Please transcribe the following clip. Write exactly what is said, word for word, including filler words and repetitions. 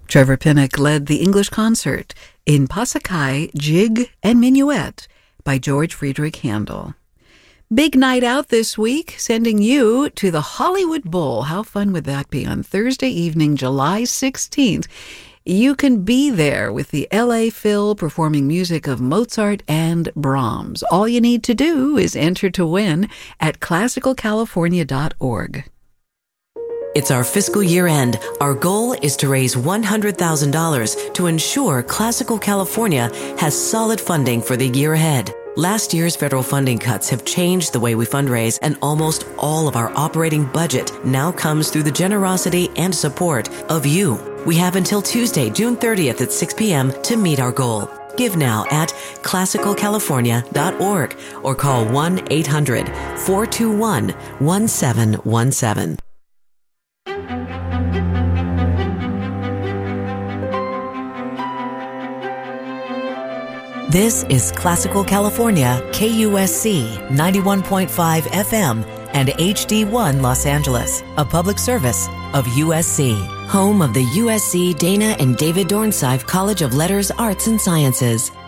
Trevor Pinnock led the English concert in Passakai, Jig, and Minuet by George Friedrich Handel. Big night out this week, sending you to the Hollywood Bowl. How fun would that be on Thursday evening, July sixteenth? You can be there with the L A Phil performing music of Mozart and Brahms. All you need to do is enter to win at classical california dot org. It's our fiscal year end. Our goal is to raise one hundred thousand dollars to ensure Classical California has solid funding for the year ahead. Last year's federal funding cuts have changed the way we fundraise, and almost all of our operating budget now comes through the generosity and support of you. We have until Tuesday, June thirtieth at six p.m. to meet our goal. Give now at classical california dot org or call one eight hundred four two one one seven one seven. This is Classical California, K U S C ninety-one point five F M and H D one Los Angeles, a public service of U S C, home of the U S C Dana and David Dornsife College of Letters, Arts, and Sciences.